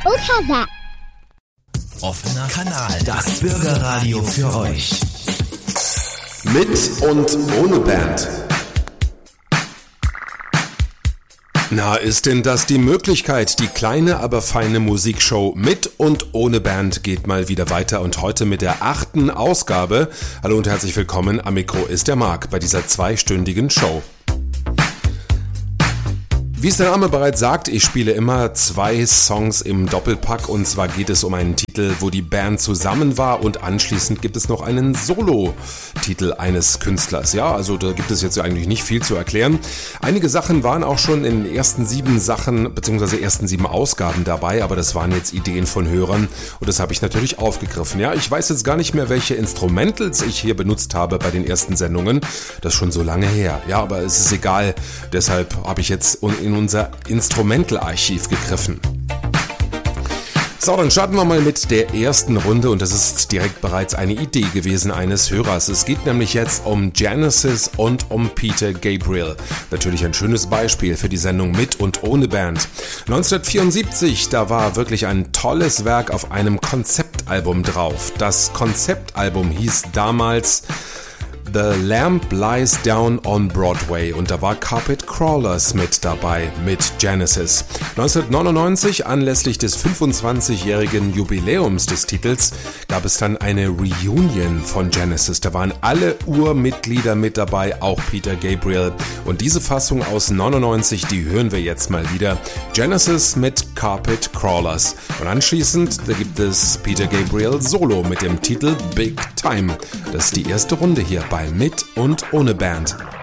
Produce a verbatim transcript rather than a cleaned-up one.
Look at that. Offener Kanal, das Bürgerradio für euch. Mit und ohne Band. Na, ist denn das die Möglichkeit? Die kleine, aber feine Musikshow mit und ohne Band geht mal wieder weiter und heute mit der achten Ausgabe. Hallo und herzlich willkommen, am Mikro ist der Marc bei dieser zweistündigen Show. Wie es der Name bereits sagt, ich spiele immer zwei Songs im Doppelpack und zwar geht es um einen Titel, wo die Band zusammen war und anschließend gibt es noch einen Solo-Titel eines Künstlers. Ja, also da gibt es jetzt eigentlich nicht viel zu erklären. Einige Sachen waren auch schon in den ersten sieben Sachen bzw. ersten sieben Ausgaben dabei, aber das waren jetzt Ideen von Hörern und das habe ich natürlich aufgegriffen. Ja, ich weiß jetzt gar nicht mehr, welche Instrumentals ich hier benutzt habe bei den ersten Sendungen. Das ist schon so lange her. Ja, aber es ist egal. Deshalb habe ich jetzt in unser Instrumental-Archiv gegriffen. So, dann starten wir mal mit der ersten Runde und das ist direkt bereits eine Idee gewesen eines Hörers. Es geht nämlich jetzt um Genesis und um Peter Gabriel. Natürlich ein schönes Beispiel für die Sendung mit und ohne Band. neunzehnhundertvierundsiebzig, da war wirklich ein tolles Werk auf einem Konzeptalbum drauf. Das Konzeptalbum hieß damals The Lamb Lies Down on Broadway und da war Carpet Crawlers mit dabei, mit Genesis. neunzehnhundertneunundneunzig, anlässlich des fünfundzwanzigjährigen Jubiläums des Titels, gab es dann eine Reunion von Genesis. Da waren alle Urmitglieder mit dabei, auch Peter Gabriel. Und diese Fassung aus neunundneunzig, die hören wir jetzt mal wieder. Genesis mit Carpet Crawlers. Und anschließend, da gibt es Peter Gabriel Solo mit dem Titel Big Time. Das ist die erste Runde hier bei Mit und ohne Band.